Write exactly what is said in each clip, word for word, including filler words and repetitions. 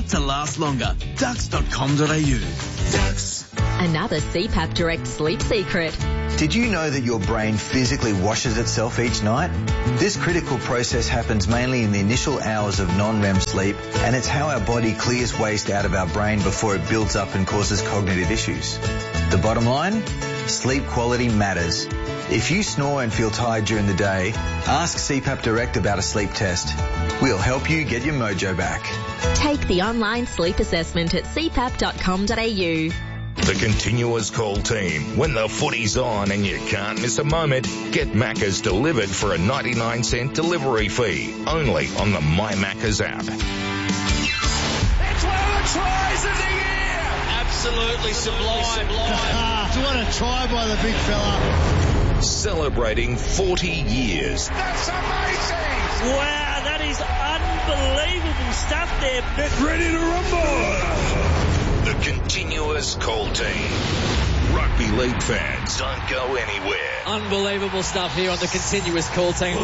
built to last longer. Dux dot com dot a u. Dux. Another C PAP Direct sleep secret. Did you know that your brain physically washes itself each night? This critical process happens mainly in the initial hours of non REM sleep, and it's how our body clears waste out of our brain before it builds up and causes cognitive issues. The bottom line? Sleep quality matters. If you snore and feel tired during the day, ask C PAP Direct about a sleep test. We'll help you get your mojo back. Take the online sleep assessment at c pap dot com dot a u. The Continuous Call team. When the footy's on and you can't miss a moment, get Macca's delivered for a ninety-nine cent delivery fee. Only on the My Macca's app. It's one of the tries of the year! Absolutely sublime. sublime. Do you want a try by the big fella? Celebrating forty years. That's amazing! Wow, that is unbelievable stuff there. Get ready to rumble! The Continuous Call team. Rugby league fans, don't go anywhere. Unbelievable stuff here on the Continuous Call team.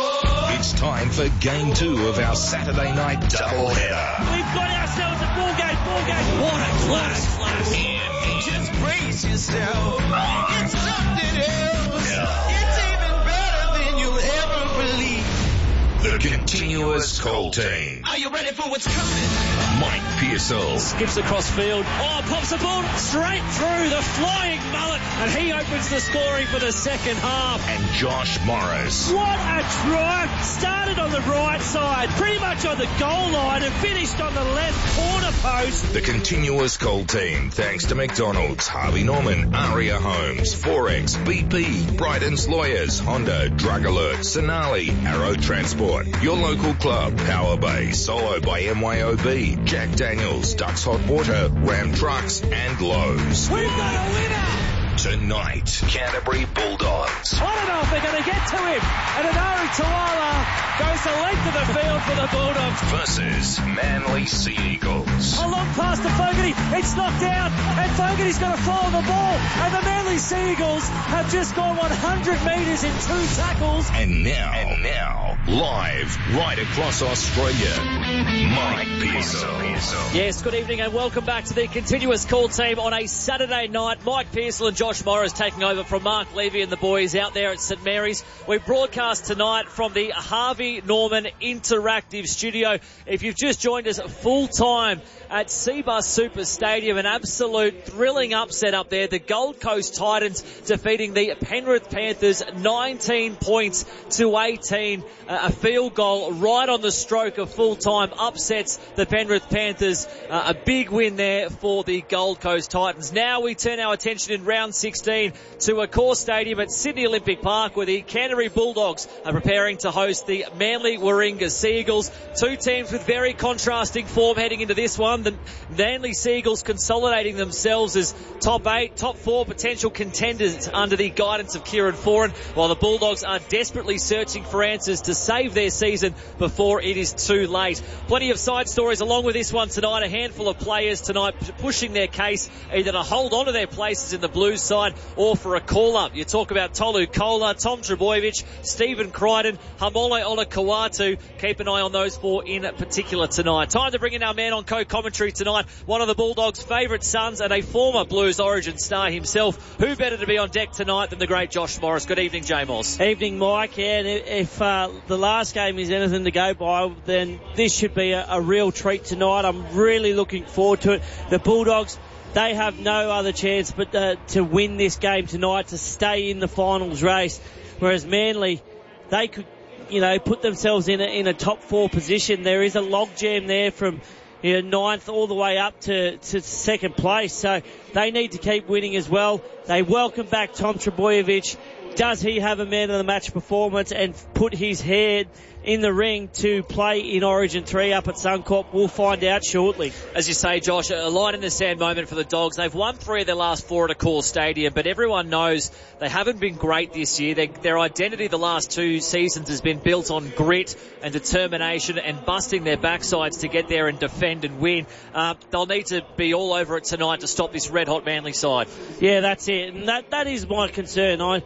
It's time for game two of our Saturday night doubleheader. We've got ourselves a ball game, ball game. What a clash, clash. And just brace yourself. It's something else. Yeah. It's even better than you'll ever believe. The Continuous Call team. Are you ready for what's coming? Mike Pearsall. Skips across field. Oh, pops the ball straight through the flying mullet. And he opens the scoring for the second half. And Josh Morris. What a try. Started on the right side, pretty much on the goal line, and finished on the left corner post. The Continuous Call team, thanks to McDonald's, Harvey Norman, Aria Homes, Forex, B P, Bryden's Lawyers, Honda, Drug Alert, Sonali, Arrow Transport, your local club, Power Bay, Solo by M Y O B, Jack Daniels, Ducks Hot Water, Ram Trucks, and Lowe's. We've got a winner! Tonight, Canterbury Bulldogs. I don't know if they're going to get to him. And Anari Tuala goes the length of the field for the Bulldogs. Versus Manly Sea Eagles. A long pass to Fogarty. It's knocked down. And Fogarty's going to follow the ball. And the Manly Sea Eagles have just gone one hundred metres in two tackles. And now, and now, live right across Australia, Mike Pearsall. Yes, good evening and welcome back to the Continuous Call team on a Saturday night. Mike Pearsall and Josh Morris taking over from Mark Levy and the boys out there at St Mary's. We broadcast tonight from the Harvey Norman Interactive Studio. If you've just joined us full time at Cbus Super Stadium, an absolute thrilling upset up there. The Gold Coast Titans defeating the Penrith Panthers nineteen points to eighteen. Uh, a field goal right on the stroke of full time upsets the Penrith Panthers. Uh, a big win there for the Gold Coast Titans. Now we turn our attention in round sixteen to Accor Stadium at Sydney Olympic Park, where the Canterbury Bulldogs are preparing to host the Manly Warringah Sea Eagles. Two teams with very contrasting form heading into this one. The Manly Sea Eagles consolidating themselves as top eight, top four potential contenders under the guidance of Kieran Foran, while the Bulldogs are desperately searching for answers to save their season before it is too late. Plenty of side stories along with this one tonight. A handful of players tonight pushing their case either to hold on to their places in the Blues side or for a call-up. You talk about Tolu Kola, Tom Trbojevic, Stephen Crichton, Hamole Olakauatu. Keep an eye on those four in particular tonight. Time to bring in our man on co-commentary tonight, one of the Bulldogs' favourite sons and a former Blues Origin star himself. Who better to be on deck tonight than the great Josh Morris? Good evening, J. Moss. Evening, Mike. Yeah, and if uh, the last game is anything to go by, then this should be a, a real treat tonight. I'm really looking forward to it. The Bulldogs, they have no other chance but uh, to win this game tonight, to stay in the finals race, whereas Manly, they could, you know, put themselves in a, in a top four position. There is a logjam there from, you know, ninth all the way up to, to second place, so they need to keep winning as well. They welcome back Tom Trbojevic. Does he have a man of the match performance and put his head in the ring to play in Origin three up at Suncorp? We'll find out shortly. As you say, Josh, a line in the sand moment for the Dogs. They've won three of their last four at Accor Stadium, but everyone knows they haven't been great this year. They, their identity the last two seasons has been built on grit and determination and busting their backsides to get there and defend and win. Uh, they'll need to be all over it tonight to stop this red-hot Manly side. Yeah, that's it. And that, that is my concern. I...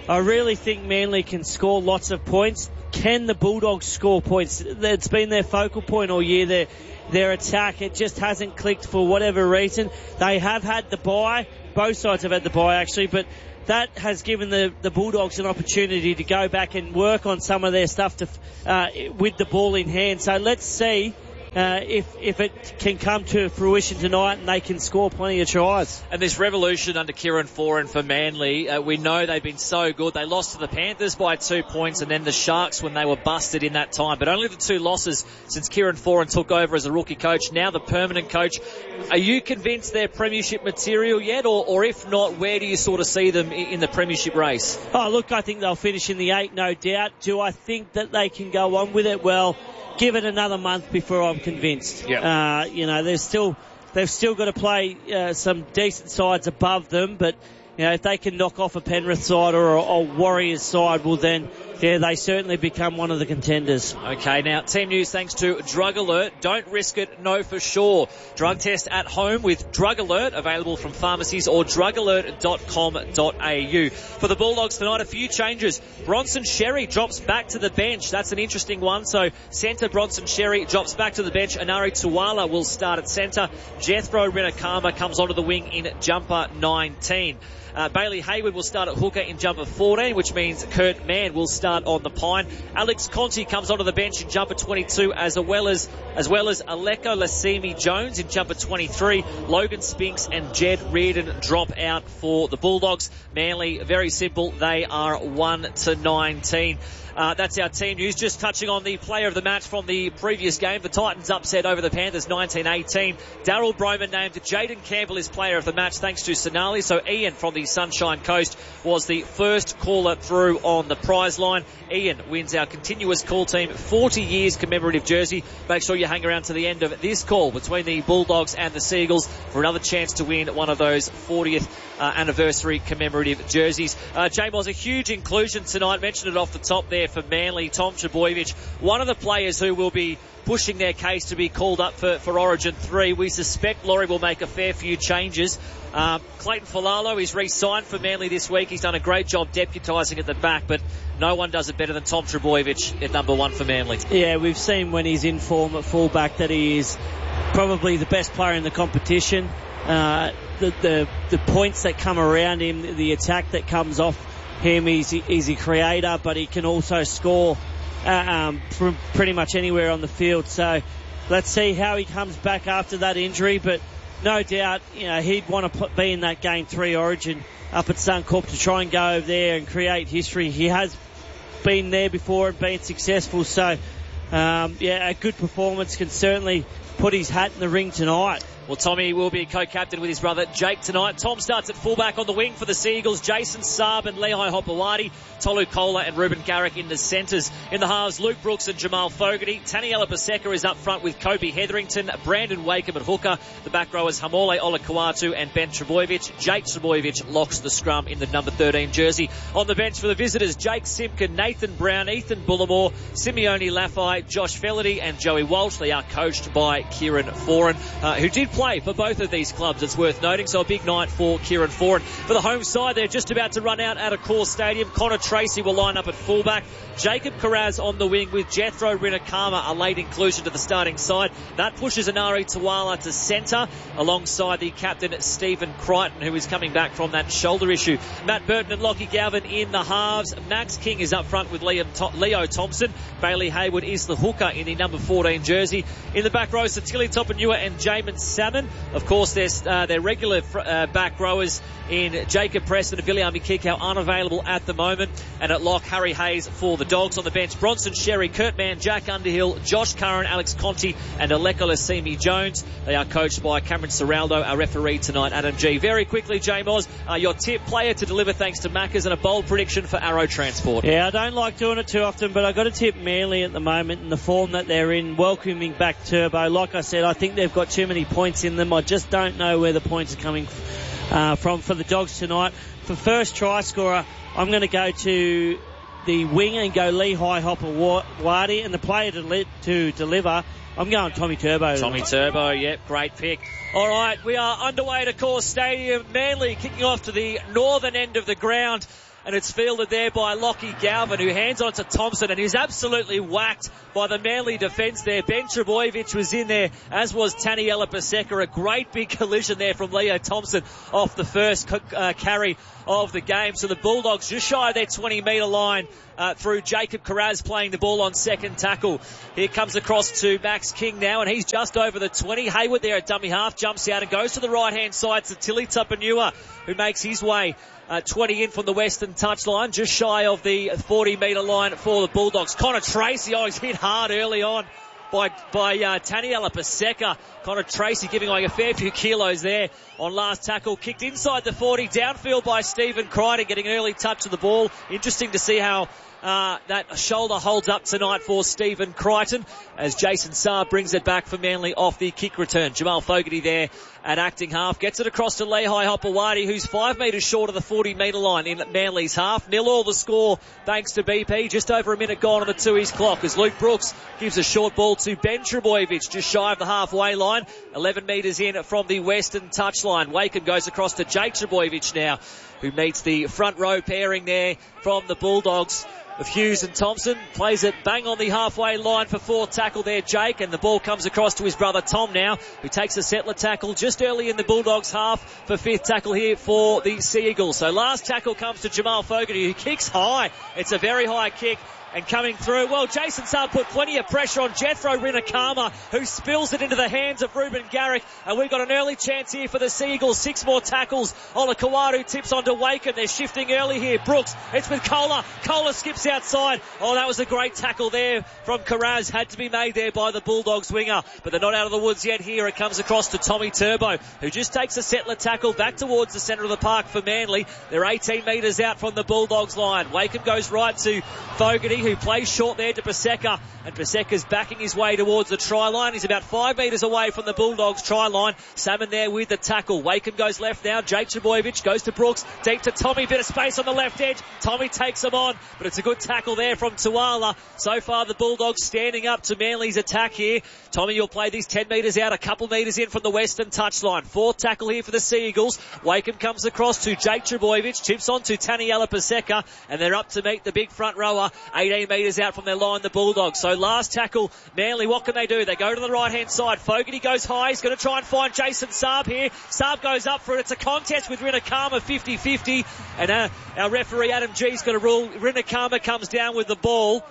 I really think Manly can score lots of points. Can the Bulldogs score points? It's been their focal point all year, their, their attack. It just hasn't clicked for whatever reason. They have had the bye. Both sides have had the bye, actually, but that has given the, the Bulldogs an opportunity to go back and work on some of their stuff to, uh, with the ball in hand. So let's see Uh, if if it can come to fruition tonight and they can score plenty of tries. And this revolution under Kieran Foran for Manly, uh, we know they've been so good. They lost to the Panthers by two points and then the Sharks when they were busted in that time. But only the two losses since Kieran Foran took over as a rookie coach, now the permanent coach. Are you convinced they're premiership material yet? Or, or if not, where do you sort of see them in the premiership race? Oh, look, I think they'll finish in the eight, no doubt. Do I think that they can go on with it? Well, give it another month before I'm convinced. Yep. Uh, you know, there's still, they've still got to play uh, some decent sides above them, but you know, if they can knock off a Penrith side or a, a Warriors side, well then, yeah, they certainly become one of the contenders. Okay, now team news thanks to Drug Alert. Don't risk it, know for sure. Drug test at home with Drug Alert, available from pharmacies or drug alert dot com dot a u. For the Bulldogs tonight, a few changes. Bronson Xerri drops back to the bench. That's an interesting one. So centre Bronson Xerri drops back to the bench. Anari Tuwala will start at centre. Jethro Rinakama comes onto the wing in jumper nineteen. Uh, Bailey Hayward will start at hooker in jumper fourteen, which means Kurt Mann will start on the pine. Alex Conti comes onto the bench in jumper twenty-two, as well as as well as Aleko Lasimi Jones in jumper twenty-three. Logan Spinks and Jed Reardon drop out for the Bulldogs. Manly, very simple. They are one to nineteen. Uh, that's our team news. Just touching on the player of the match from the previous game. The Titans upset over the Panthers nineteen eighteen. Daryl Broman named Jaden Campbell his player of the match thanks to Sonali. So Ian from the Sunshine Coast was the first caller through on the prize line. Ian wins our continuous call team forty years commemorative jersey. Make sure you hang around to the end of this call between the Bulldogs and the Seagulls for another chance to win one of those fortieth uh, anniversary commemorative jerseys. Uh, J-Moz, a huge inclusion tonight. Mentioned it off the top there for Manly. Tom Trbojevic, one of the players who will be pushing their case to be called up for, for Origin three. We suspect Laurie will make a fair few changes. Um, Clayton Falalo is re-signed for Manly this week. He's done a great job deputising at the back, but no one does it better than Tom Trbojevic at number one for Manly. Yeah, we've seen when he's in form at fullback that he is probably the best player in the competition. Uh, the, the, the points that come around him, the attack that comes off him, he's, he's a creator, but he can also score uh, um, from pretty much anywhere on the field. So let's see how he comes back after that injury, but no doubt, you know, he'd want to put, be in that game three Origin up at Suncorp to try and go over there and create history. He has been there before and been successful, so um, yeah, a good performance can certainly put his hat in the ring tonight. Well, Tommy will be co-captain with his brother Jake tonight. Tom starts at fullback on the wing for the Seagulls. Jason Saab and Lehigh Hopewadi. Tolu Kola and Ruben Garrick in the centres. In the halves, Luke Brooks and Jamal Fogarty. Taniela Paseka is up front with Kobe Hetherington. Brandon Wakeham at hooker. The back rowers Hamole Olakauatu and Ben Trbojevic. Jake Trbojevic locks the scrum in the number thirteen jersey. On the bench for the visitors, Jake Simpkin, Nathan Brown, Ethan Bullimore, Simeone Laffey, Josh Felaherty and Joey Walsh. They are coached by Kieran Foran, uh, who did play for both of these clubs, it's worth noting. So a big night for Kieran Foran. For the home side, they're just about to run out at Accor Stadium. Connor Tracy will line up at fullback. Jacob Carraz on the wing with Jethro Rinakama, a late inclusion to the starting side. That pushes Anari Tuwala to centre alongside the captain Stephen Crichton, who is coming back from that shoulder issue. Matt Burton and Lockie Galvin in the halves. Max King is up front with Liam to- Leo Thompson. Bailey Hayward is the hooker in the number fourteen jersey. In the back row, Satili Topanua and Jamin Salmon. Of course, there's uh, their regular fr- uh, back rowers in Jacob Preston and Viliami Kikau unavailable at the moment. And at lock, Harry Hayes for the Dogs. On the bench, Bronson Xerri, Kurt Mann, Jack Underhill, Josh Curran, Alex Conti and Aleko Lasimi Jones. They are coached by Cameron Serraldo, our referee tonight, Adam G. Very quickly, J-Moz, uh, your tip, player to deliver thanks to Maccas, and a bold prediction for Arrow Transport. Yeah, I don't like doing it too often, but I've got to tip Manly at the moment in the form that they're in, welcoming back Turbo. Like I said, I think they've got too many points in them. I just don't know where the points are coming uh, from for the Dogs tonight. For first try scorer, I'm going to go to the wing and go Lehigh Hopewadi, and the player to, li- to deliver, I'm going Tommy Turbo. Tommy Turbo, yep, great pick. All right, we are underway at Accor Stadium. Manly kicking off to the northern end of the ground. and it's fielded there by Lockie Galvin, who hands on to Thompson, and he's absolutely whacked by the Manly defence there. Ben Trebojevic was in there, as was Taniela Paseka. A great big collision there from Leo Thompson off the first uh, carry of the game. So the Bulldogs just shy of their twenty metre line uh, through Jacob Carraz playing the ball on second tackle. Here comes across to Max King now, and he's just over the twenty. Hayward there at dummy half jumps out and goes to the right hand side to Tilly Tupanua, who makes his way Uh, twenty in from the western touchline, just shy of the forty metre line for the Bulldogs. Connor Tracy, oh, he's hit hard early on by by uh, Taniela Paseka. Connor Tracy giving away a fair few kilos there on last tackle. Kicked inside the forty, downfield by Stephen Crichton, getting an early touch of the ball. Interesting to see how Uh, that shoulder holds up tonight for Stephen Crichton as Jason Saab brings it back for Manly off the kick return. Jamal Fogarty there at acting half. Gets it across to Lehigh Hopewadi, who's five metres short of the forty metre line in Manly's half. Nil all the score thanks to B P. Just over a minute gone on the Tooheys clock as Luke Brooks gives a short ball to Ben Trebojevic just shy of the halfway line. eleven metres in from the western touchline. Waken goes across to Jake Trebojevic now, who meets the front row pairing there from the Bulldogs of Hughes and Thompson. Plays it bang on the halfway line for fourth tackle there, Jake, and the ball comes across to his brother Tom now, who takes a settler tackle just early in the Bulldogs half for fifth tackle here for the Sea Eagles. So last tackle comes to Jamal Fogarty, who kicks high. It's a very high kick. And coming through, well, Jason Saab put plenty of pressure on Jethro Rinakama, who spills it into the hands of Ruben Garrick. And we've got an early chance here for the Sea Eagles. Six more tackles. Ola Kawadu tips onto Waken. They're shifting early here. Brooks, it's with Kohler. Kohler skips outside. Oh, that was a great tackle there from Carraz. Had to be made there by the Bulldogs winger. But they're not out of the woods yet here. It comes across to Tommy Turbo, who just takes a settler tackle back towards the centre of the park for Manly. They're eighteen metres out from the Bulldogs line. Waken goes right to Fogarty, who plays short there to Paseka, and Paseka's backing his way towards the try line. He's about five metres away from the Bulldogs try line. Salmon there with the tackle. Waken goes left now. Jake Trebojevic goes to Brooks, deep to Tommy, bit of space on the left edge. Tommy takes him on, but it's a good tackle there from Tuala. So far the Bulldogs standing up to Manly's attack here. Tommy will play these ten metres out, a couple metres in from the western touchline. Fourth tackle here for the Sea Eagles. Waken comes across to Jake Trebojevic, tips on to Taniela Paseka, and they're up to meet the big front rower, eighteen metres out from their line, the Bulldogs. So last tackle, Manly, what can they do? They go to the right-hand side. Fogarty goes high. He's going to try and find Jason Saab here. Saab goes up for it. It's a contest with Rinakama, fifty-fifty. And uh, our referee, Adam G's going to rule Rinakama comes down with the ball.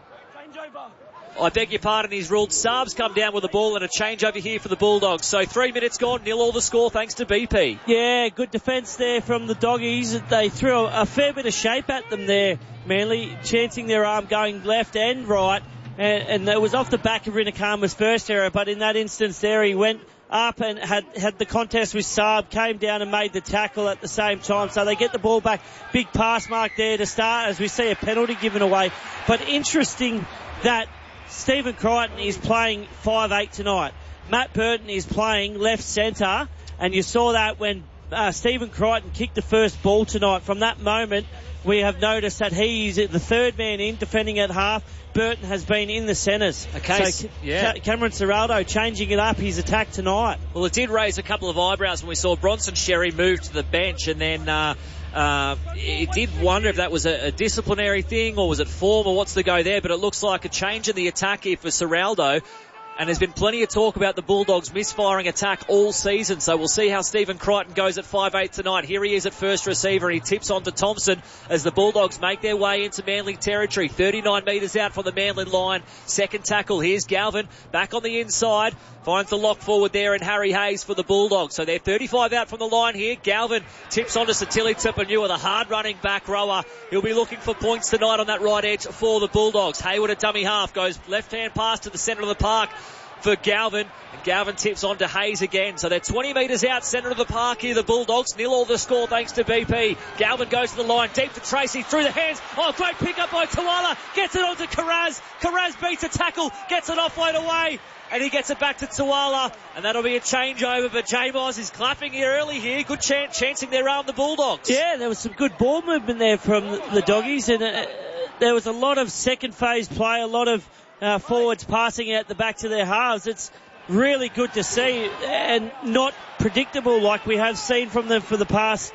I beg your pardon, he's ruled Saab's come down with the ball and a change over here for the Bulldogs. So three minutes gone, nil all the score thanks to B P. Yeah, good defence there from the Doggies. They threw a fair bit of shape at them there, Manly, chancing their arm going left and right. And, and it was off the back of Rinakama's first error, but in that instance there he went up and had, had the contest with Saab, came down and made the tackle at the same time. So they get the ball back. Big pass mark there to start as we see a penalty given away. But interesting that Stephen Crichton is playing five eight tonight. Matt Burton is playing left centre, and you saw that when uh, Stephen Crichton kicked the first ball tonight. From that moment, we have noticed that he is the third man in, defending at half. Burton has been in the centres. Okay, so yeah. Cameron Ciraldo changing it up his attack tonight. Well, it did raise a couple of eyebrows when we saw Bronson Sherry move to the bench, and then uh, uh, it did wonder if that was a, a disciplinary thing or was it form or what's the go there, but it looks like a change in the attack here for Ciraldo. And there's been plenty of talk about the Bulldogs misfiring attack all season. So we'll see how Stephen Crichton goes at five eight tonight. Here he is at first receiver. He tips on to Thompson as the Bulldogs make their way into Manly territory. thirty-nine metres out from the Manly line. Second tackle. Here's Galvin back on the inside. Finds the lock forward there in Harry Hayes for the Bulldogs. So they're thirty-five out from the line here. Galvin tips on to Satili Tupanua, the hard-running back rower. He'll be looking for points tonight on that right edge for the Bulldogs. Hayward at dummy half goes left-hand pass to the centre of the park for Galvin, and Galvin tips on to Hayes again. So they're twenty metres out centre of the park here, the Bulldogs. Nil all the score thanks to B P. Galvin goes to the line, deep to Tracy, through the hands. Oh, great pick up by Tuala. Gets it on to Carraz. Carraz beats a tackle, gets it offload away, and he gets it back to Tuala, and that'll be a changeover. But J-Moz is clapping here early here. Good chance, chancing their arm, the Bulldogs. Yeah, there was some good ball movement there from the, the Doggies, and uh, there was a lot of second phase play, a lot of Uh, forwards passing out the back to their halves. It's really good to see and not predictable like we have seen from them for the past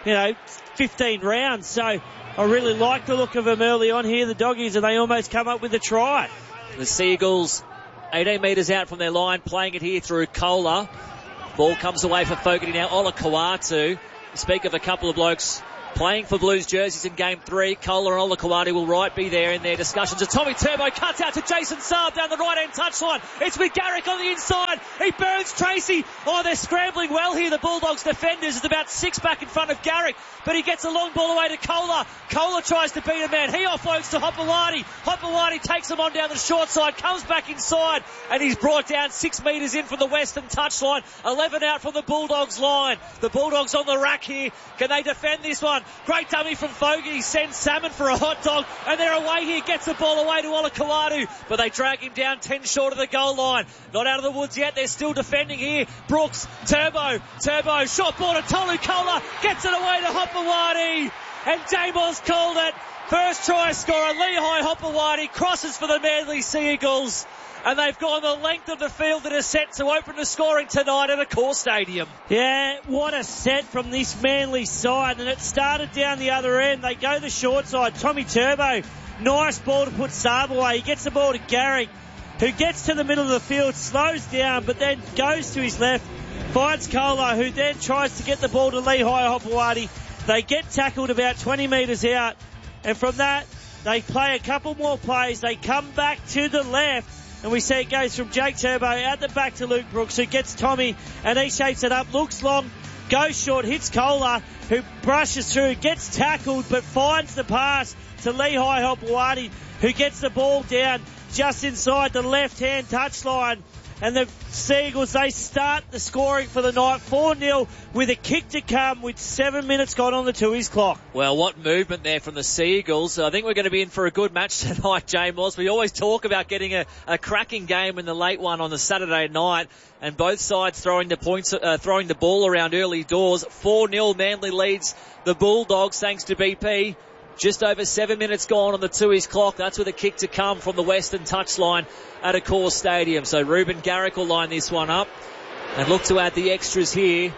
you know, fifteen rounds. So I really like the look of them early on here, the Doggies, and they almost come up with a try. The Seagulls, eighteen metres out from their line, playing it here through Kohler. Ball comes away for Fogarty now. Ola Kawatu. Speak of a couple of blokes playing for Blues jerseys in game three. Kohler and Ola Kawatu will right be there in their discussions. And Tommy Turbo cuts out to Jason Saab down the right-hand touchline. It's with Garrick on the inside. He burns Tracy. Oh, they're scrambling well here, the Bulldogs defenders. It's about six back in front of Garrick, but he gets a long ball away to Kohler. Kohler tries to beat a man. He offloads to Hopewadi. Hopewadi takes him on down the short side, comes back inside, and he's brought down six metres in from the western touchline. eleven out from the Bulldogs line. The Bulldogs on the rack here. Can they defend this one? Great dummy from Fogarty, sends Salmon for a hot dog, and they're away here, gets the ball away to Ola Kawatu, but they drag him down ten short of the goal line. Not out of the woods yet, they're still defending here. Brooks, Turbo, Turbo, short ball to Tolu Kohler, gets it away to Hopewadi, and Damos called it. First try scorer, Lehigh Hopewadi, crosses for the Manly Seagulls. And they've gone the length of the field that is set to open the scoring tonight at Accor Stadium. Yeah, what a set from this Manly side. And it started down the other end. They go the short side. Tommy Turbo, nice ball to put Saab away. He gets the ball to Garrick, who gets to the middle of the field, slows down, but then goes to his left, finds Kohler, who then tries to get the ball to Lehigh Hopewadi. They get tackled about twenty metres out. And from that, they play a couple more plays. They come back to the left. And we see it goes from Jake Turbo out the back to Luke Brooks, who gets Tommy, and he shapes it up, looks long, goes short, hits Kohler, who brushes through, gets tackled, but finds the pass to Lehigh Hopewadi, who gets the ball down just inside the left-hand touchline. And the Seagulls, they start the scoring for the night, four nil, with a kick to come with seven minutes gone on the Tooheys clock. Well, what movement there from the Seagulls. I think we're going to be in for a good match tonight, Jay Moss. We always talk about getting a, a cracking game in the late one on the Saturday night, and both sides throwing the points, uh, throwing the ball around early doors. four nil Manly leads the Bulldogs thanks to B P. Just over seven minutes gone on the Tooheys clock. That's with a kick to come from the western touchline at Accor Stadium. So Ruben Garrick will line this one up and look to add the extras here.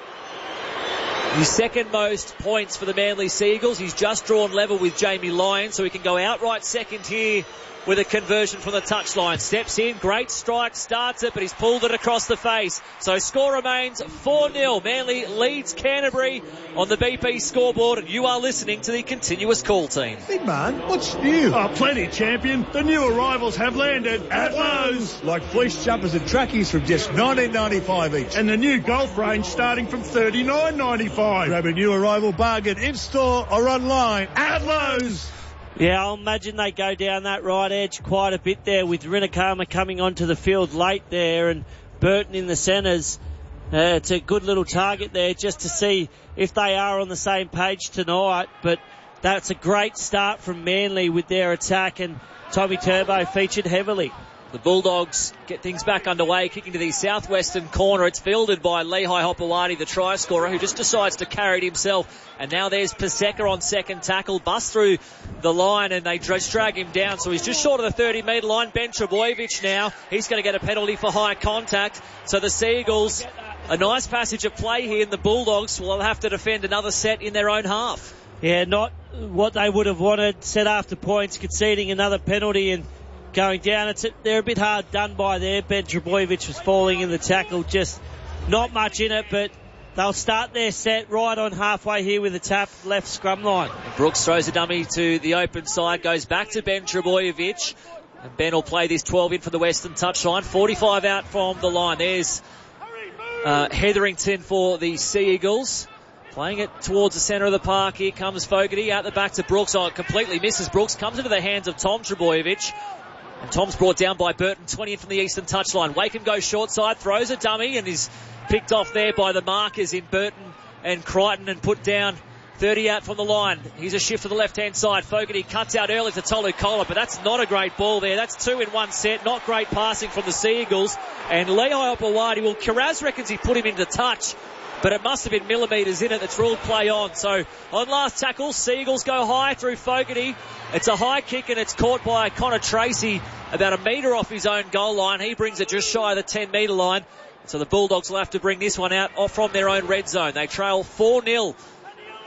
His second most points for the Manly Seagulls. He's just drawn level with Jamie Lyons, so he can go outright second here with a conversion from the touchline. Steps in, great strike, starts it, but he's pulled it across the face. So score remains four nil. Manly leads Canterbury on the B P scoreboard, and you are listening to the Continuous Call Team. Big man, what's new? Oh, plenty, champion. The new arrivals have landed at Lowe's. Like fleece jumpers and trackies from just nineteen ninety-five each. And the new golf range starting from thirty-nine ninety-five. Grab a new arrival bargain in-store or online at Lowe's. Yeah, I'll imagine they go down that right edge quite a bit there, with Rinakama coming onto the field late there and Burton in the centres. Uh, it's a good little target there just to see if they are on the same page tonight. But that's a great start from Manly with their attack, and Tommy Turbo featured heavily. The Bulldogs get things back underway, kicking to the southwestern corner. It's fielded by Lehigh Hopewadi, the try scorer, who just decides to carry it himself. And now there's Paseka on second tackle, bust through the line, and they just drag him down. So he's just short of the thirty metre line. Ben Trebojevic now, he's going to get a penalty for high contact. So the Seagulls, a nice passage of play here, and the Bulldogs will have to defend another set in their own half. Yeah, not what they would have wanted. Set after points, conceding another penalty and going down. It's a, they're a bit hard done by there. Ben Trebojevic was falling in the tackle, just not much in it, but they'll start their set right on halfway here with a tap left scrum line. Brooks throws a dummy to the open side, goes back to Ben Trebojevic, and Ben will play this twelve in for the western touchline. forty-five out from the line. There's uh, Hetherington for the Seagulls. Playing it towards the centre of the park. Here comes Fogarty out the back to Brooks. Oh, it completely misses Brooks. Comes into the hands of Tom Trebojevic. And Tom's brought down by Burton, twenty in from the eastern touchline. Wakeham goes short side, throws a dummy, and is picked off there by the markers in Burton and Crichton, and put down thirty out from the line. Here's a shift to the left-hand side. Fogarty cuts out early to Tolu Kohler, but that's not a great ball there. That's two in one set. Not great passing from the Seagulls. And Lehigh Hopewadi, well, Kiraz reckons he put him into touch, but it must have been millimetres in it. That's ruled play on. So on last tackle, Seagulls go high through Fogarty. It's a high kick, and it's caught by Connor Tracy about a metre off his own goal line. He brings it just shy of the ten metre line. So the Bulldogs will have to bring this one out off from their own red zone. They trail four nil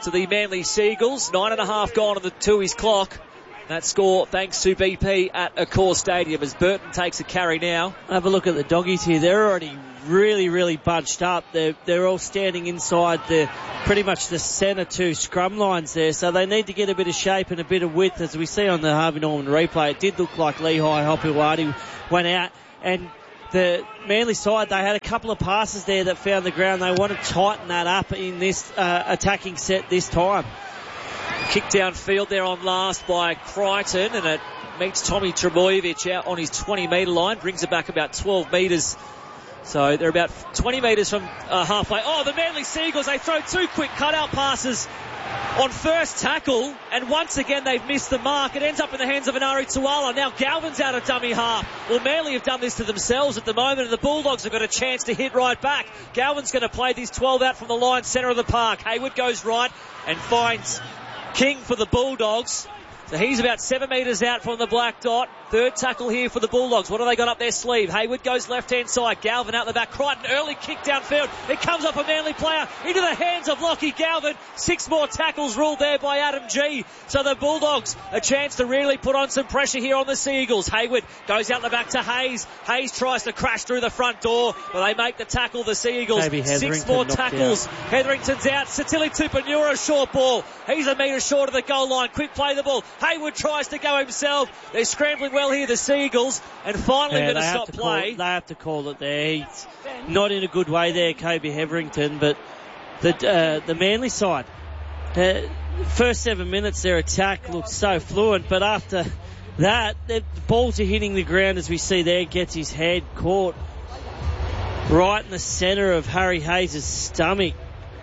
to the Manly Seagulls. Nine and a half gone on the Tooheys clock. That score thanks to B P at Accor Stadium as Burton takes a carry now. Have a look at the doggies here. They're already really, really bunched up. They're, they're all standing inside the pretty much the centre two scrum lines there. So they need to get a bit of shape and a bit of width. As we see on the Harvey Norman replay, it did look like Lehigh Hopewadi went out. And the Manly side, they had a couple of passes there that found the ground. They want to tighten that up in this uh, attacking set this time. Kick downfield there on last by Crichton, and it meets Tommy Trebojevic out on his twenty metre line, brings it back about twelve metres. So they're about twenty metres from uh, halfway. Oh, the Manly Seagulls, they throw two quick cutout passes on first tackle, and once again they've missed the mark. It ends up in the hands of Anari Tuala. Now Galvin's out of dummy half. Well, Manly have done this to themselves at the moment, and the Bulldogs have got a chance to hit right back. Galvin's going to play these twelve out from the line, centre of the park. Hayward goes right and finds King for the Bulldogs. So he's about seven metres out from the black dot. Third tackle here for the Bulldogs. What have they got up their sleeve? Hayward goes left-hand side. Galvin out the back. Crichton, early kick downfield. It comes off a Manly player into the hands of Lockie Galvin. Six more tackles ruled there by Adam G. So the Bulldogs, a chance to really put on some pressure here on the Seagulls. Hayward goes out the back to Hayes. Hayes tries to crash through the front door, but they make the tackle, the Seagulls. Six more tackles. Out. Hetherington's out. Satili Tupanura, short ball. He's a metre short of the goal line. Quick play the ball. Hayward tries to go himself. They're scrambling well here, the Seagulls, and finally yeah, going to stop to play. Call, they have to call it there. He's not in a good way there, Kobe Hetherington, but the uh, the Manly side, the first seven minutes their attack looked so fluent, but after that, the balls are hitting the ground as we see there. Gets his head caught right in the centre of Harry Hayes' stomach.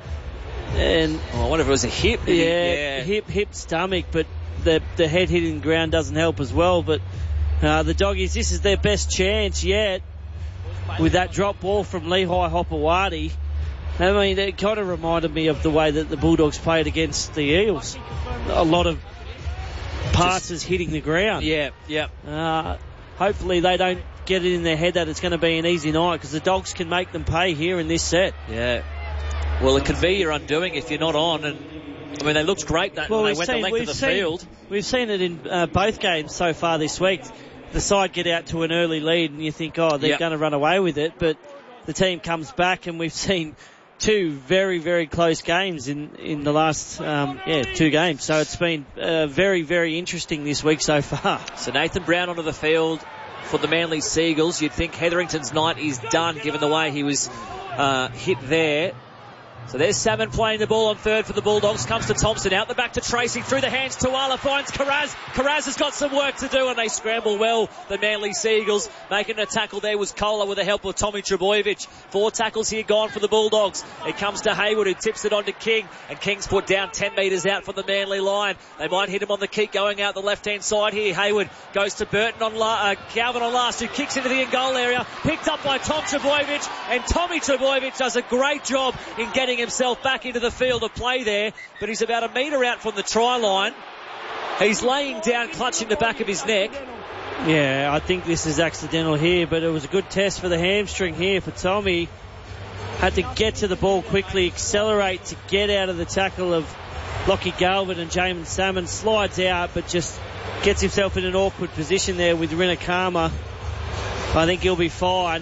And oh, I wonder if it was a hip. Yeah, yeah. hip, hip, stomach, but the the head hitting the ground doesn't help as well. But uh, the Doggies, this is their best chance yet with that drop ball from Lehigh Hopewadi. I mean, it kind of reminded me of the way that the Bulldogs played against the Eels. A lot of passes Just, hitting the ground. Yeah, yeah. Uh, hopefully they don't get it in their head that it's going to be an easy night, because the Dogs can make them pay here in this set. Yeah. Well, it could be your undoing if you're not on, and I mean, they looked great that well, when they went seen, the length of the seen, field. We've seen it in uh, both games so far this week. The side get out to an early lead and you think, oh, they're yep. going to run away with it, but the team comes back, and we've seen two very, very close games in, in the last um, yeah two games. So it's been uh, very, very interesting this week so far. So Nathan Brown onto the field for the Manly Seagulls. You'd think Hetherington's night is done given the way he was uh, hit there. So there's Salmon playing the ball on third for the Bulldogs. Comes to Thompson, out the back to Tracy, through the hands. Tuala finds Karaz. Karaz has got some work to do, and they scramble well, the Manly Seagulls. Making a tackle there was Kohler with the help of Tommy Trebojevic. Four tackles here gone for the Bulldogs. It comes to Hayward, who tips it on to King, and King's put down ten metres out from the Manly line. They might hit him on the kick going out the left-hand side here. Hayward goes to Burton on la- uh, Galvin on last, who kicks into the in-goal area. Picked up by Tom Trebojevic, and Tommy Trebojevic does a great job in getting himself back into the field of play there, but he's about a metre out from the try line. He's laying down, clutching the back of his neck. Yeah, I think this is accidental here, but it was a good test for the hamstring here for Tommy. Had to get to the ball quickly, accelerate to get out of the tackle of Lockie Galvin, and Jamin Salmon slides out, but just gets himself in an awkward position there with Rinakama. I think he'll be fine.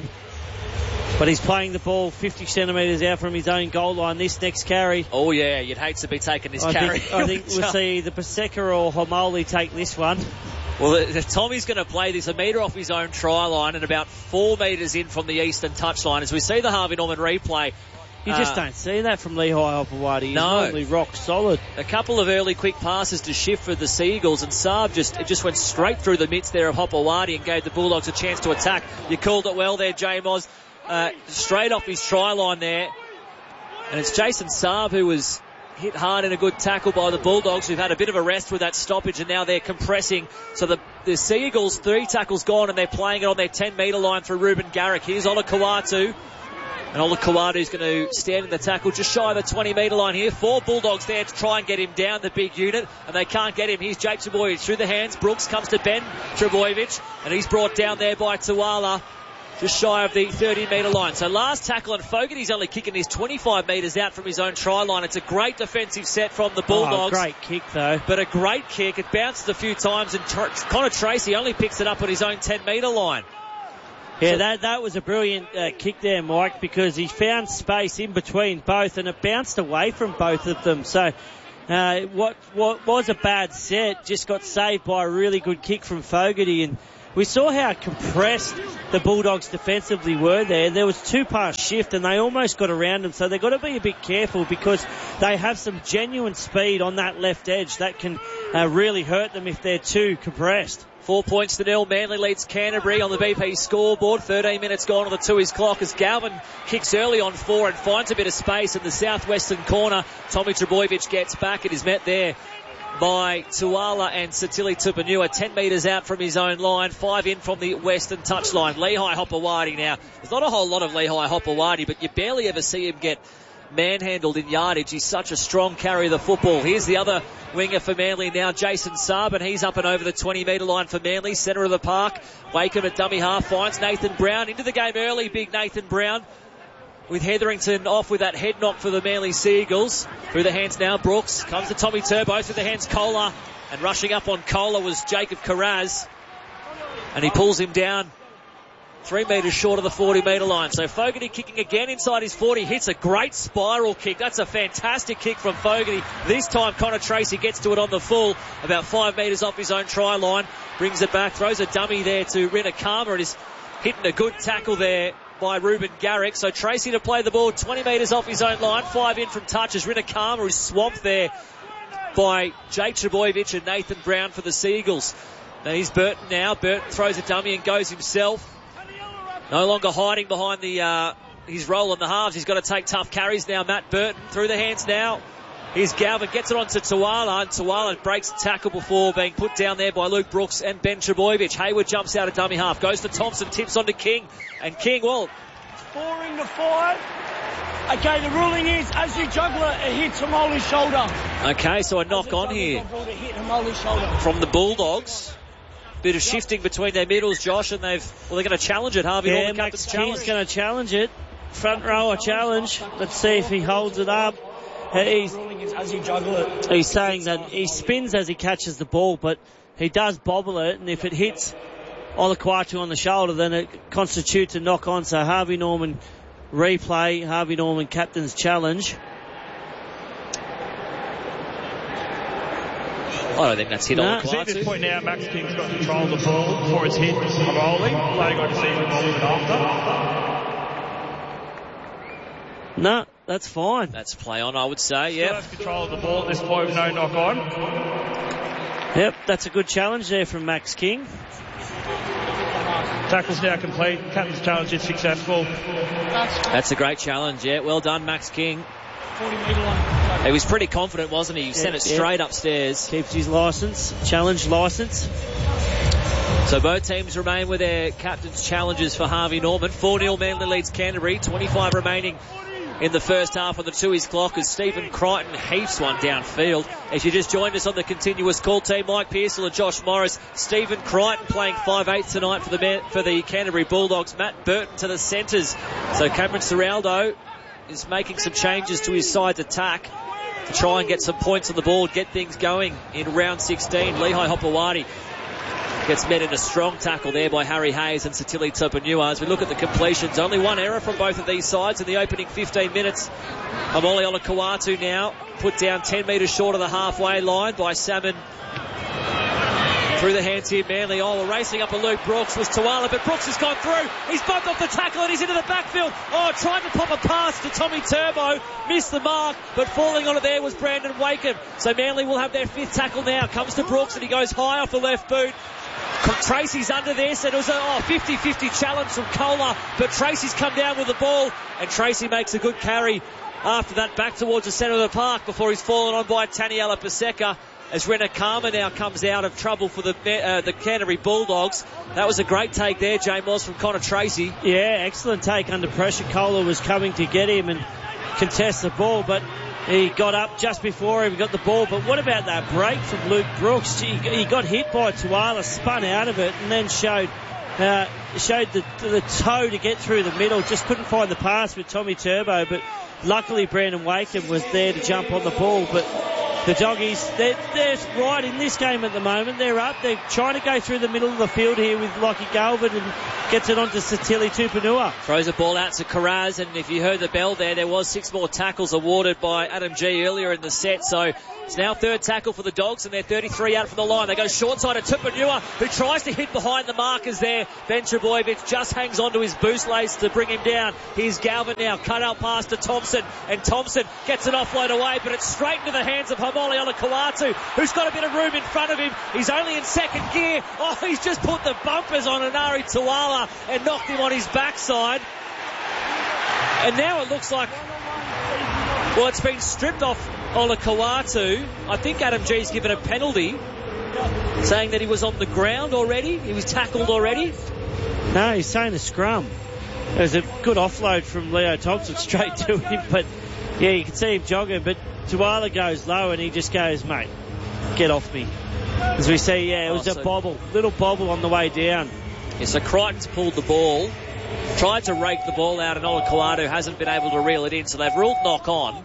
But he's playing the ball fifty centimetres out from his own goal line this next carry. Oh, yeah, you'd hate to be taking this I carry. Think, I think we'll see either Paseka or Homoli take this one. Well, the, the, Tommy's going to play this a metre off his own try line and about four metres in from the eastern touchline. As we see the Harvey Norman replay, you just uh, don't see that from Lehigh Hopewadi. He's no. normally rock solid. A couple of early quick passes to shift for the Seagulls, and Saab just it just went straight through the midst there of Hopewadi and gave the Bulldogs a chance to attack. You called it well there, J. Moz. Uh, straight off his try line there. And it's Jason Saab who was hit hard in a good tackle by the Bulldogs, who've had a bit of a rest with that stoppage, and now they're compressing. So the, the Seagulls, three tackles gone, and they're playing it on their ten metre line through Ruben Garrick. Here's Ola Kawatu. And Ola Kawatu's going to stand in the tackle just shy of the twenty metre line here. Four Bulldogs there to try and get him down, the big unit, and they can't get him. Here's Jake Trebojevic through the hands. Brooks comes to Ben Trebojevic, and he's brought down there by Tuala. just shy of the thirty metre line. So last tackle, and Fogarty's only kicking his twenty-five metres out from his own try line. It's a great defensive set from the Bulldogs. Oh, great kick, though. But a great kick. It bounces a few times, and Tr- Connor Tracy only picks it up at his own ten metre line. Yeah, so that that was a brilliant uh, kick there, Mike, because he found space in between both, and it bounced away from both of them. So uh, what what was a bad set just got saved by a really good kick from Fogarty, and we saw how compressed the Bulldogs defensively were there. There was two pass shift, and they almost got around them, so they've got to be a bit careful because they have some genuine speed on that left edge that can uh, really hurt them if they're too compressed. Four points to nil. Manly leads Canterbury on the B P scoreboard. thirteen minutes gone on the two-his clock as Galvin kicks early on four and finds a bit of space in the southwestern corner. Tommy Trbojevic gets back and is met there by Tuala and Satili Tupanua. Ten metres out from his own line. Five in from the western touchline. Lehigh Hopewadi now. There's not a whole lot of Lehigh Hopewadi, but you barely ever see him get manhandled in yardage. He's such a strong carrier of the football. Here's the other winger for Manly now, Jason Saab, he's up and over the twenty metre line for Manly, centre of the park. Wakeham at dummy half finds Nathan Brown into the game early. Big Nathan Brown with Hetherington off with that head knock for the Manly Seagulls. Through the hands now, Brooks comes to Tommy Turbo through the hands, Kohler, and rushing up on Kohler was Jacob Carraz, and he pulls him down three metres short of the forty metre line. So Fogarty kicking again inside his forty, hits a great spiral kick. That's a fantastic kick from Fogarty. This time Connor Tracy gets to it on the full, about five metres off his own try line, brings it back, throws a dummy there to Rinakama, and is hitting a good tackle there by Ruben Garrick. So Tracy to play the ball twenty metres off his own line, five in from touch as Rinakama is swamped there by Jake Trbojevic and Nathan Brown for the Seagulls. Now here's Burton now. Burton throws a dummy and goes himself. No longer hiding behind the uh, his role in the halves. He's got to take tough carries now. Matt Burton through the hands now. Here's Galvin, gets it on to Tuala, and Tuala breaks the tackle before being put down there by Luke Brooks and Ben Trbojevic. Hayward jumps out of dummy half, goes to Thompson, tips on to King, and King, well... Four into five. Okay, the ruling is, as you juggler, it hits Hamoli's shoulder. Okay, so a knock on here from the Bulldogs. Bit of shifting between their middles, Josh, and they've, well, they're going to challenge it. Harvey yeah, Norman, Max captain's challenge. King's going to challenge it. Front rower challenge. Let's see if he holds it up. He's, he's saying that he spins as he catches the ball, but he does bobble it, and if it hits Olaquatu on the shoulder, then it constitutes a knock on. So Harvey Norman replay, Harvey Norman captain's challenge. I don't think that's hit no. See, at this point now, Max King's got control of the ball before it's hit Hamoli. Playing on to see the ball after. No, that's fine. That's play on, I would say, yeah. Still has control of the ball at this point with no knock on. Yep, that's a good challenge there from Max King. Tackle's now complete. Captain's challenge is successful. That's a great challenge, yeah. Well done, Max King. He was pretty confident, wasn't he? He sent yeah, it straight yeah. upstairs. Keeps his licence, challenge licence. So both teams remain with their captain's challenges for Harvey Norman. four nil Manly leads Canterbury. twenty-five remaining in the first half on the two-his clock as Stephen Crichton heaps one downfield. If you just joined us on the continuous call team, Mike Pearsall and Josh Morris. Stephen Crichton playing five eight tonight for the for the Canterbury Bulldogs. Matt Burton to the centres. So Cameron Ciraldo is making some changes to his side's attack to try and get some points on the board, get things going in round sixteen. Lehigh Hopewadi gets met in a strong tackle there by Harry Hayes and Satili Tupanua. As we look at the completions, only one error from both of these sides in the opening fifteen minutes. Hamoli Olaquatu now put down ten metres short of the halfway line by Salmon. Through the hands here, Manly. Oh, racing up a Luke Brooks was Tuala, but Brooks has gone through. He's bumped off the tackle and he's into the backfield. Oh, trying to pop a pass to Tommy Turbo. Missed the mark, but falling on it there was Brandon Wakeham. So Manly will have their fifth tackle now. Comes to Brooks and he goes high off the left boot. Tracy's under there, so it was a oh, fifty-fifty challenge from Kohler, but Tracy's come down with the ball, and Tracy makes a good carry after that back towards the centre of the park before he's fallen on by Taniela Paseka. As Rinakama now comes out of trouble for the uh, the Canterbury Bulldogs. That was a great take there, Jay Moss, from Connor Tracy. Yeah, excellent take under pressure. Kohler was coming to get him and contest the ball, but he got up just before he got the ball. But what about that break from Luke Brooks? He, he got hit by Tuala, spun out of it, and then showed Uh, showed the, the toe to get through the middle. Just couldn't find the pass with Tommy Turbo, but luckily Brandon Wakeham was there to jump on the ball. But the Doggies, they're, they're right in this game at the moment. They're up. They're trying to go through the middle of the field here with Lockie Galvin and gets it onto Satili Tupanua. Throws a ball out to Karaz, and if you heard the bell there, there was six more tackles awarded by Adam G earlier in the set. So it's now third tackle for the Dogs, and they're thirty-three out from the line. They go short side of Tupanua, who tries to hit behind the markers there. Ben Trebojevic just hangs onto his boost lace to bring him down. Here's Galvin now, cut out pass to Thompson, and Thompson gets an offload away, but it's straight into the hands of Haumole Olakau'atu, who's got a bit of room in front of him. He's only in second gear. Oh, he's just put the bumpers on Anari Tuala and knocked him on his backside. And now it looks like, well, it's been stripped off Olakau'atu. I think Adam G's given a penalty, saying that he was on the ground already. He was tackled already. No, he's saying a scrum. There's a good offload from Leo Thompson straight to him, but yeah, you can see him jogging, but Tuala goes low and he just goes, mate, get off me. As we see, yeah, it was oh, so a bobble, little bobble on the way down. Yeah, so Crichton's pulled the ball, tried to rake the ball out, and Olakau'atu hasn't been able to reel it in, so they've ruled knock on.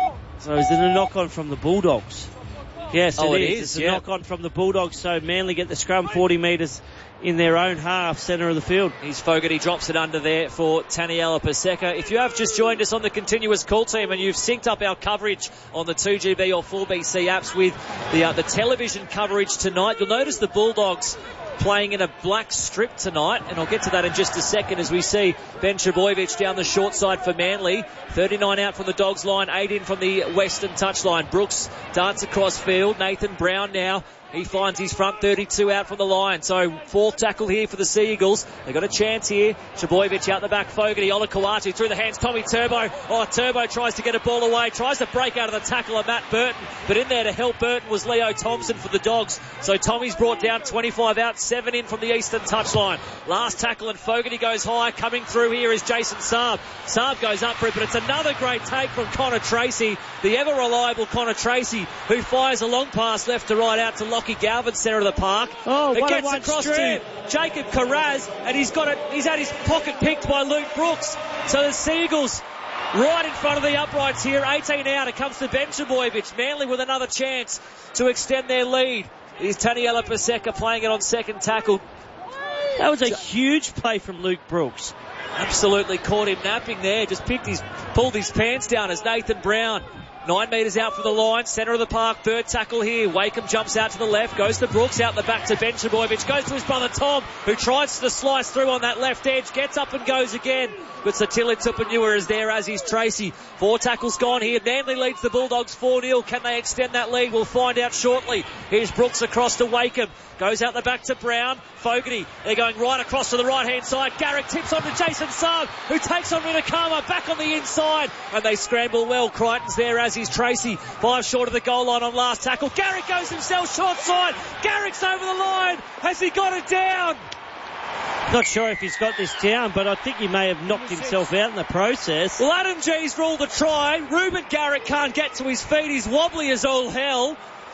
So is it a knock on from the Bulldogs? Yes, oh, it, it is. is. It's a yeah. knock on from the Bulldogs, so Manly get the scrum forty metres in their own half, centre of the field. He's Fogarty, drops it under there for Taniela Paseka. If you have just joined us on the continuous call team and you've synced up our coverage on the two G B or four B C apps with the uh, the television coverage tonight, you'll notice the Bulldogs playing in a black strip tonight, and I'll get to that in just a second as we see Ben Trebojevic down the short side for Manly. thirty-nine out from the Dogs line, eight in from the Western touchline. Brooks darts across field. Nathan Brown now, he finds his front, thirty-two out from the line. So fourth tackle here for the Sea Eagles. They've got a chance here. Trebojevic out the back, Fogarty, Olakau'atu through the hands, Tommy Turbo. Oh, Turbo tries to get a ball away, tries to break out of the tackle of Matt Burton, but in there to help Burton was Leo Thompson for the Dogs. So Tommy's brought down, twenty-five out, seven in from the Eastern touchline. Last tackle and Fogarty goes high. Coming through here is Jason Saab. Saab goes up for it, but it's another great take from Connor Tracy, the ever reliable Connor Tracy, who fires a long pass left to right out to Lockie Galvin, centre of the park. Oh, it what gets a across strip. to Jacob Karaz, and he's got it. He's had his pocket picked by Luke Brooks. So the Sea Eagles right in front of the uprights here, eighteen out. It comes to Ben Trebojevic. Manly with another chance to extend their lead. Here's Taniela Paseka playing it on second tackle. That was a huge play from Luke Brooks. Absolutely caught him napping there. Just picked his, pulled his pants down as Nathan Brown, nine metres out from the line, centre of the park, third tackle here. Wakeham jumps out to the left, goes to Brooks, out the back to Ben Trebojevic, goes to his brother Tom, who tries to slice through on that left edge, gets up and goes again. But Satili Tupanua is there, as is Tracy. Four tackles gone here. Manly leads the Bulldogs four nil. Can they extend that lead? We'll find out shortly. Here's Brooks across to Wakeham. Goes out the back to Brown. Fogarty. They're going right across to the right-hand side. Garrick tips on to Jason Saab, who takes on Rinakama back on the inside. And they scramble well. Crichton's there, as is Tracy. Five short of the goal line on last tackle. Garrick goes himself short side. Garrick's over the line. Has he got it down? Not sure if he's got this down, but I think he may have knocked himself out in the process. Well, Adam G's ruled a try. Ruben Garrick can't get to his feet. He's wobbly as all hell.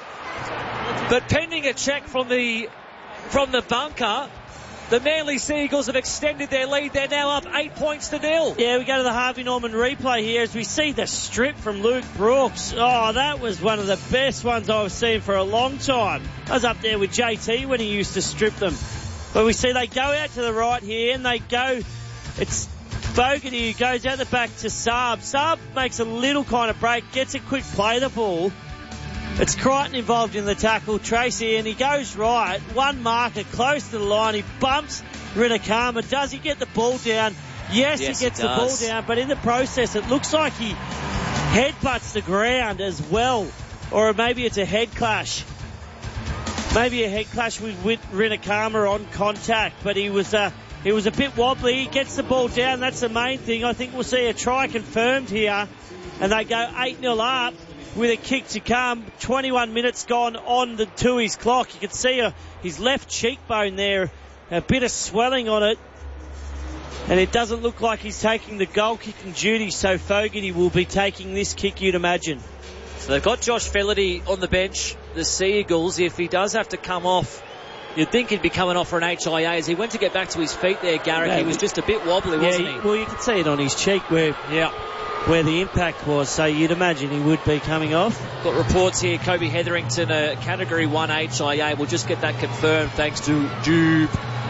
But pending a check from the from the bunker, the Manly Sea Eagles have extended their lead. They're now up eight points to nil. Yeah, we go to the Harvey Norman replay here as we see the strip from Luke Brooks. Oh, that was one of the best ones I've seen for a long time. I was up there with J T when he used to strip them. But we see they go out to the right here, and they go, it's Fogarty who goes out the back to Saab. Saab makes a little kind of break, gets a quick play the ball. It's Crichton involved in the tackle, Tracy, and he goes right. One marker close to the line. He bumps Rinakama. Does he get the ball down? Yes, yes he gets he the ball down, but in the process it looks like he headbutts the ground as well. Or maybe it's a head clash. Maybe a head clash with, with Rinakama on contact, but he was uh, he was a bit wobbly. He gets the ball down. That's the main thing. I think we'll see a try confirmed here, and they go eight nil up with a kick to come. twenty-one minutes gone on the Tui's clock. You can see uh, his left cheekbone there, a bit of swelling on it, and it doesn't look like he's taking the goal kicking duty, so Fogarty will be taking this kick, you'd imagine. So they've got Josh Fellerty on the bench, the Sea Eagles. If he does have to come off You'd think he'd be coming off for an H I A. As he went to get back to his feet there, Garrick, Yeah, he was just a bit wobbly, yeah, wasn't he? Well, you could see it on his cheek where yeah. where the impact was, so you'd imagine he would be coming off. Got reports here, Kobe Hetherington, a Category one H I A. We'll just get that confirmed thanks to Jupe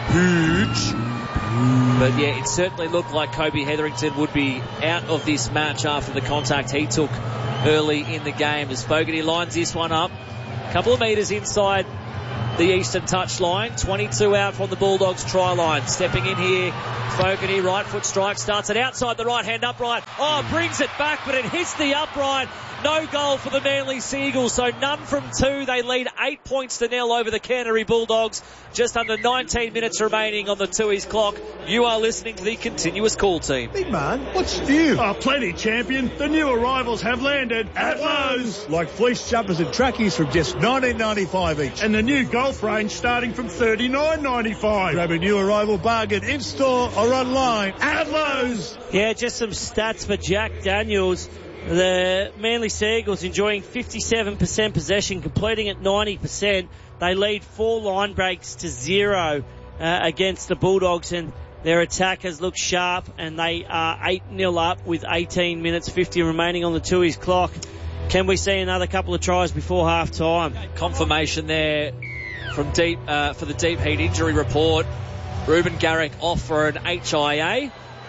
Hooch. But yeah, it certainly looked like Kobe Hetherington would be out of this match after the contact he took early in the game. As Fogarty lines this one up, a couple of metres inside the eastern touchline, twenty-two out from the Bulldogs try line. Stepping in here, Fogarty, right foot strike, starts it outside the right hand upright. Oh, brings it back, but it hits the upright. No goal for the Manly Seagulls, so none from two. They lead eight points to nil over the Canterbury Bulldogs. Just under nineteen minutes remaining on the Tooheys clock. You are listening to the Continuous Call Team. Big man, what's new? Oh, plenty, champion. The new arrivals have landed at Lowe's. Like fleece jumpers and trackies from just nineteen ninety-five each. And the new golf range starting from thirty-nine ninety-five. Grab a new arrival bargain in-store or online At Lowe's. Yeah, just some stats for Jack Daniels. The Manly Seagulls enjoying fifty-seven percent possession, completing at ninety percent. They lead four line breaks to zero uh, against the Bulldogs, and their attackers look sharp, and they are eight nil up with eighteen minutes fifty remaining on the Tooheys clock. Can we see another couple of tries before half time? Confirmation there from deep uh, for the deep heat injury report. Ruben Garrick off for an H I A.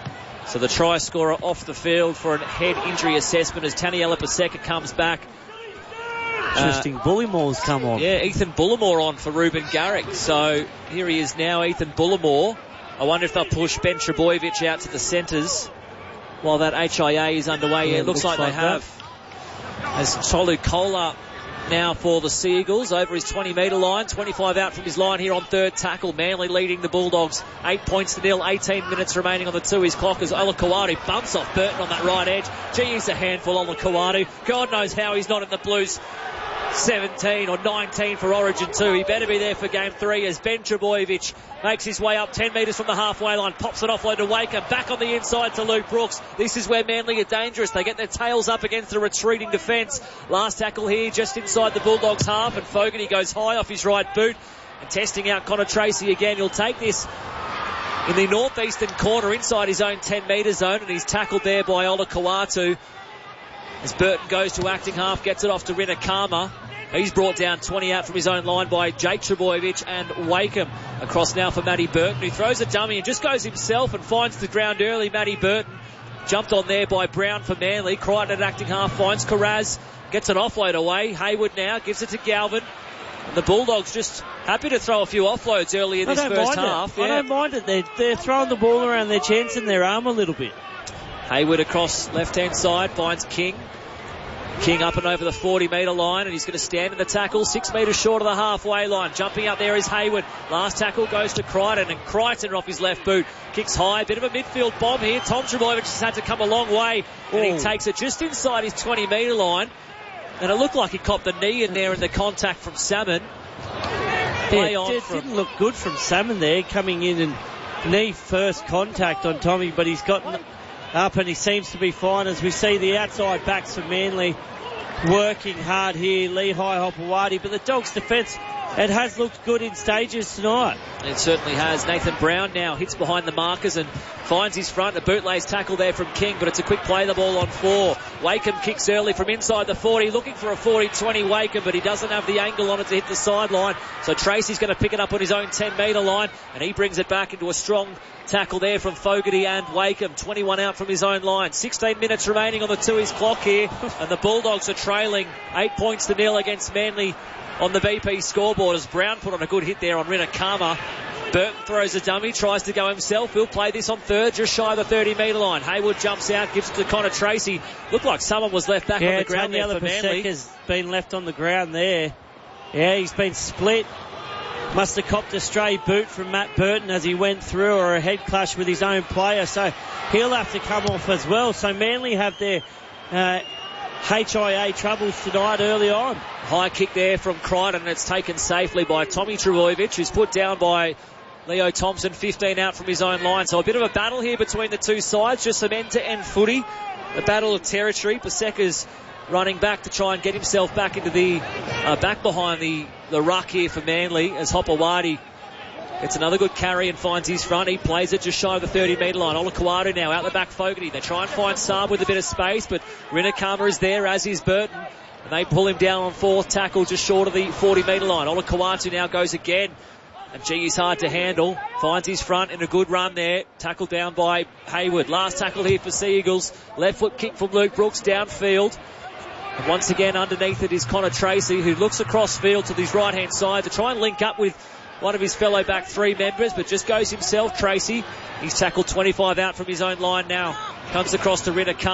So the try scorer off the field for a head injury assessment as Taniela Paseka comes back. Interesting. Uh, Bullimore's come on. Yeah, Ethan Bullimore on for Ruben Garrick. So here he is now, Ethan Bullimore. I wonder if they'll push Ben Trebojevic out to the centres while that H I A is underway. Yeah, yeah, it looks, looks like, like they that. have. As Tolu Kola now for the Seagulls over his twenty metre line, twenty-five out from his line here on third tackle. Manly leading the Bulldogs eight points to nil, eighteen minutes remaining on the Tooheys clock as Olakau'atu bumps off Burton on that right edge. Gee, he's a handful, Olakau'atu. God knows how he's not in the Blues seventeen or nineteen for Origin two. He better be there for game three as Ben Trebojevic makes his way up ten metres from the halfway line, pops it offload to Waker, back on the inside to Luke Brooks. This is where Manly are dangerous. They get their tails up against the retreating defence. Last tackle here just inside the Bulldogs half, and Fogarty goes high off his right boot and testing out Connor Tracy again. He'll take this in the northeastern corner inside his own ten metre zone, and he's tackled there by Olakau'atu as Burton goes to acting half, gets it off to Rinakama. He's brought down twenty out from his own line by Jake Trebojevic and Wakeham. Across now for Matty Burton, who throws a dummy and just goes himself and finds the ground early. Matty Burton jumped on there by Brown for Manly. Crichton at acting half finds Carraz, gets an offload away. Hayward now gives it to Galvin. And the Bulldogs just happy to throw a few offloads early in this first half. Yeah. I don't mind it. They're, they're throwing the ball around their chance and their arm a little bit. Hayward across left-hand side finds King. King up and over the forty metre line, and he's going to stand in the tackle, six metres short of the halfway line. Jumping out there is Hayward. Last tackle goes to Crichton, and Crichton off his left boot kicks high. Bit of a midfield bomb here. Tom Trebojevic has had to come a long way, and Ooh. he takes it just inside his twenty metre line. And it looked like he copped the knee in there in the contact from Salmon. Play yeah, on it from... didn't look good from Salmon there, coming in and knee first contact on Tommy, but he's gotten up and he seems to be fine as we see the outside backs for Manly working hard here. Lehigh Hopewadi, but the Dogs' defence, it has looked good in stages tonight. It certainly has. Nathan Brown now hits behind the markers and finds his front. A bootlays tackle there from King, but it's a quick play the ball on four. Wakeham kicks early from inside the forty, looking for a forty twenty Wakeham, but he doesn't have the angle on it to hit the sideline. So Tracy's going to pick it up on his own ten metre line, and he brings it back into a strong tackle there from Fogarty and Wakeham. twenty-one out from his own line. sixteen minutes remaining on the Tooheys clock here, and the Bulldogs are trailing eight points to nil against Manly on the B P scoreboard as Brown put on a good hit there on Rinakama. Burton throws a dummy, tries to go himself. He'll play this on third, just shy of the thirty metre line. Hayward jumps out, gives it to Connor Tracy. Looked like someone was left back yeah, on the ground there for Manly. has been left on the ground there. Yeah, he's been split. Must have copped a stray boot from Matt Burton as he went through, or a head clash with his own player. So he'll have to come off as well. So Manly have their uh, H I A troubles tonight early on. High kick there from Crichton, and it's taken safely by Tommy Trebojevic, who's put down by Leo Thompson, fifteen out from his own line. So a bit of a battle here between the two sides, just some end-to-end footy. A battle of territory. Paseka's running back to try and get himself back into the, uh, back behind the, the ruck here for Manly as Hopewadi gets another good carry and finds his front. He plays it just shy of the thirty metre line. Olakau'atu now out the back, Fogarty. They try and find Saab with a bit of space, but Rinakama is there, as is Burton. And they pull him down on fourth tackle just short of the forty metre line. Olakau'atu now goes again. And gee, he's hard to handle. Finds his front in a good run there. Tackled down by Hayward. Last tackle here for Sea Eagles. Left foot kick from Luke Brooks downfield. And once again underneath it is Connor Tracy, who looks across field to his right hand side to try and link up with one of his fellow back three members, but just goes himself, Tracy. He's tackled twenty-five out from his own line now. Comes across to Rinakama.